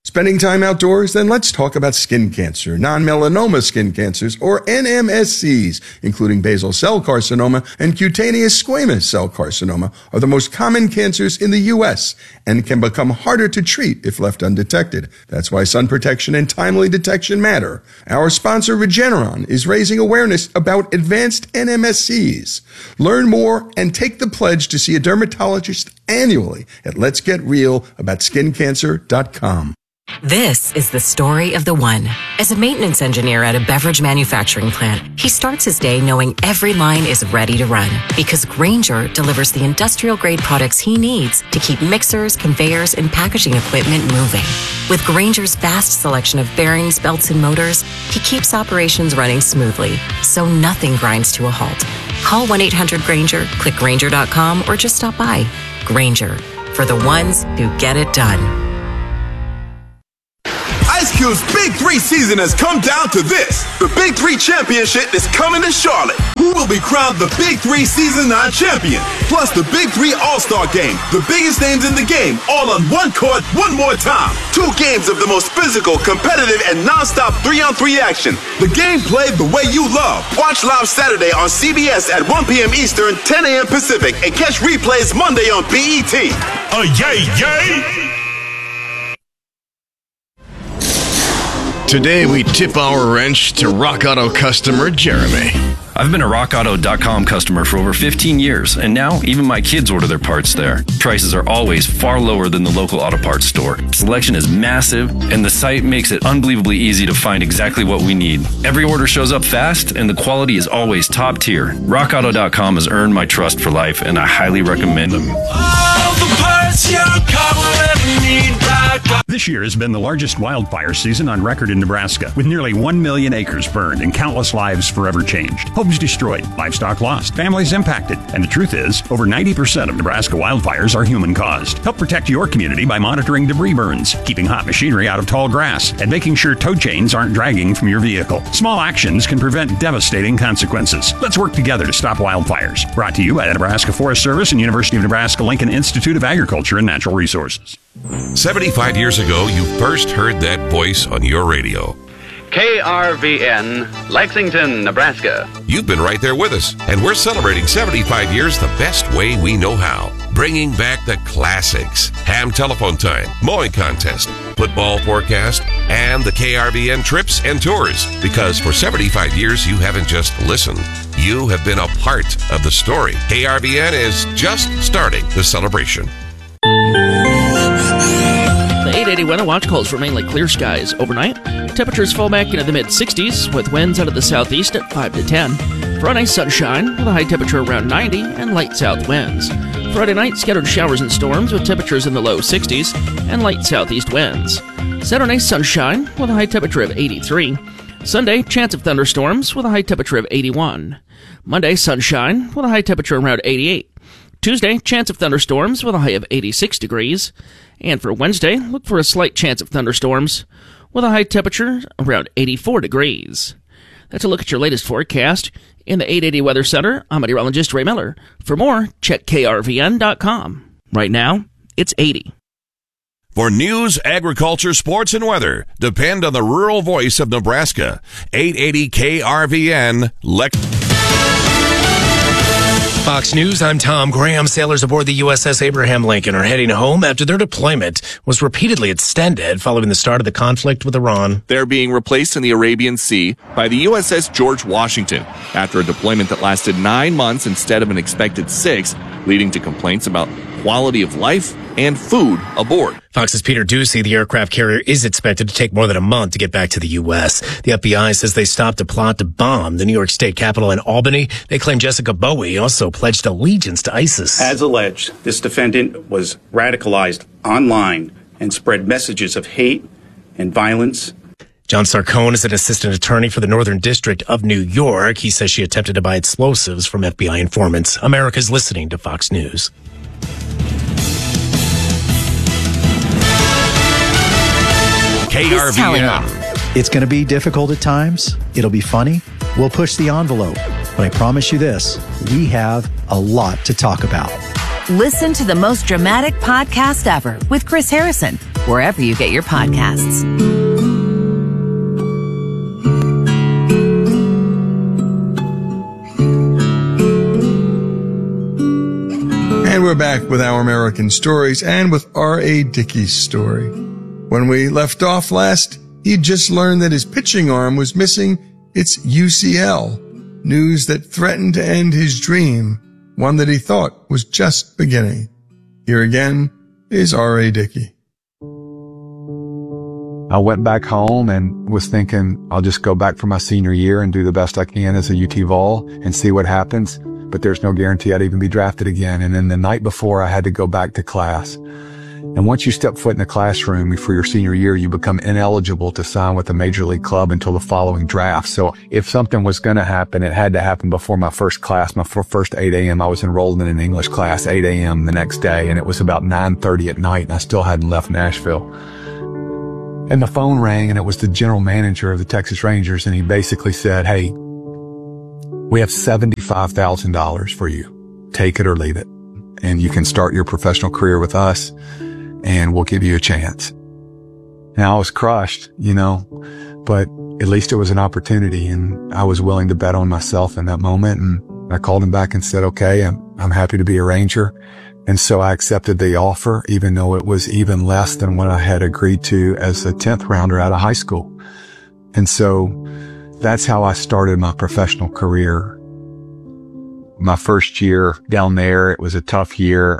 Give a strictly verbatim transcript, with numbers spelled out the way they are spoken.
Spending time outdoors? Then let's talk about skin cancer. Non-melanoma skin cancers, or N M S Cs, including basal cell carcinoma and cutaneous squamous cell carcinoma, are the most common cancers in the U S and can become harder to treat if left undetected. That's why sun protection and timely detection matter. Our sponsor, Regeneron, is raising awareness about advanced N M S Cs. Learn more and take the pledge to see a dermatologist annually at lets get real about skin cancer dot com. This is the story of the one. As a maintenance engineer at a beverage manufacturing plant, he starts his day knowing every line is ready to run because Grainger delivers the industrial-grade products he needs to keep mixers, conveyors, and packaging equipment moving. With Grainger's vast selection of bearings, belts, and motors, he keeps operations running smoothly, so nothing grinds to a halt. Call one eight hundred Grainger, click Grainger dot com, or just stop by. Grainger, for the ones who get it done. Ice Cube's Big Three season has come down to this. The Big Three Championship is coming to Charlotte. Who will be crowned the Big Three Season nine champion? Plus the Big Three All-Star Game. The biggest names in the game, all on one court, one more time. Two games of the most physical, competitive, and non-stop three-on-three action. The game played the way you love. Watch live Saturday on C B S at one p.m. Eastern, ten a.m. Pacific, and catch replays Monday on B E T. Oh, yay, yay! Today, we tip our wrench to Rock Auto customer Jeremy. I've been a rock auto dot com customer for over fifteen years, and now even my kids order their parts there. Prices are always far lower than the local auto parts store. Selection is massive, and the site makes it unbelievably easy to find exactly what we need. Every order shows up fast, and the quality is always top tier. rock auto dot com has earned my trust for life, and I highly recommend them. All the parts your car will ever need. This year has been the largest wildfire season on record in Nebraska, with nearly one million acres burned and countless lives forever changed. Homes destroyed, livestock lost, families impacted. And the truth is, over ninety percent of Nebraska wildfires are human-caused. Help protect your community by monitoring debris burns, keeping hot machinery out of tall grass, and making sure tow chains aren't dragging from your vehicle. Small actions can prevent devastating consequences. Let's work together to stop wildfires. Brought to you by the Nebraska Forest Service and University of Nebraska-Lincoln Institute of Agriculture and Natural Resources. seventy-five years ago, you first heard that voice on your radio. K R V N, Lexington, Nebraska. You've been right there with us, and we're celebrating seventy-five years the best way we know how. Bringing back the classics, ham telephone time, mowing contest, football forecast, and the K R V N trips and tours. Because for seventy-five years, you haven't just listened. You have been a part of the story. K R V N is just starting the celebration. The eight eighty Weather Watch calls for mainly clear skies overnight. Temperatures fall back into the mid-sixties with winds out of the southeast at five to ten. Friday, sunshine with a high temperature around ninety and light south winds. Friday night, scattered showers and storms with temperatures in the low sixties and light southeast winds. Saturday, sunshine with a high temperature of eighty-three. Sunday, chance of thunderstorms with a high temperature of eighty-one. Monday, sunshine with a high temperature around eighty-eight. Tuesday, chance of thunderstorms with a high of eighty-six degrees. And for Wednesday, look for a slight chance of thunderstorms with a high temperature around eighty-four degrees. That's a look at your latest forecast. In the eight eighty Weather Center, I'm meteorologist Ray Miller. For more, check K R V N dot com. Right now, it's eighty. For news, agriculture, sports, and weather, depend on the rural voice of Nebraska. eight eighty K R V N, Lex. Fox News, I'm Tom Graham. Sailors aboard the U S S Abraham Lincoln are heading home after their deployment was repeatedly extended following the start of the conflict with Iran. They're being replaced in the Arabian Sea by the U S S George Washington after a deployment that lasted nine months instead of an expected six, leading to complaints about quality of life and food aboard. Fox's Peter Ducey, the aircraft carrier, is expected to take more than a month to get back to the U S. The F B I says they stopped a plot to bomb the New York State Capitol in Albany. They claim Jessica Bowie also pledged allegiance to ISIS. As alleged, this defendant was radicalized online and spread messages of hate and violence. John Sarcone is an assistant attorney for the Northern District of New York. He says she attempted to buy explosives from F B I informants. America's listening to Fox News. K R V N. It's going to be difficult at times. It'll be funny. We'll push the envelope. But I promise you this, we have a lot to talk about. Listen to the most dramatic podcast ever with Chris Harrison. wherever you get your podcasts. And we're back with Our American Stories and with R A. Dickey's story. When we left off last, he'd just learned that his pitching arm was missing its U C L, news that threatened to end his dream, one that he thought was just beginning. Here again is R A. Dickey. I went back home and was thinking I'll just go back for my senior year and do the best I can as a U T Vol and see what happens. But there's no guarantee I'd even be drafted again. And then the night before, I had to go back to class. And once you step foot in the classroom for your senior year, you become ineligible to sign with a major league club until the following draft. So if something was going to happen, it had to happen before my first class, my first eight a.m. I was enrolled in an English class, eight a.m. the next day, and it was about nine thirty at night, and I still hadn't left Nashville. And the phone rang, and it was the general manager of the Texas Rangers, and he basically said, "Hey, we have seventy-five thousand dollars for you. Take it or leave it. And you can start your professional career with us, and we'll give you a chance." Now, I was crushed, you know, but at least it was an opportunity, and I was willing to bet on myself in that moment. And I called him back and said, okay, I'm, I'm happy to be a Ranger. And so I accepted the offer, even though it was even less than what I had agreed to as a tenth rounder out of high school. And so that's how I started my professional career. My first year down there, it was a tough year.